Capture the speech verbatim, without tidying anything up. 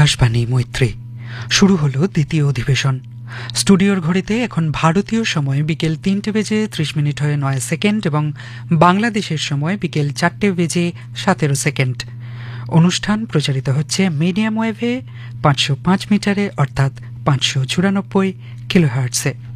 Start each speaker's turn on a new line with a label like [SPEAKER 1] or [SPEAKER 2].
[SPEAKER 1] আকাশবাণী মৈত্রী শুরু হলো দ্বিতীয় অধিবেশন। স্টুডিওর ঘড়িতে এখন ভারতীয় সময় বিকেল তিনটে বেজে ত্রিশ মিনিট হয়ে নয় সেকেন্ড এবং বাংলাদেশের সময় বিকেল চারটে বেজে সতেরো সেকেন্ড। অনুষ্ঠান প্রচারিত হচ্ছে মিডিয়াম ওয়েভে পাঁচশো পাঁচ মিটারে অর্থাৎ পাঁচশো চুরানব্বই কিলোহার্টসে।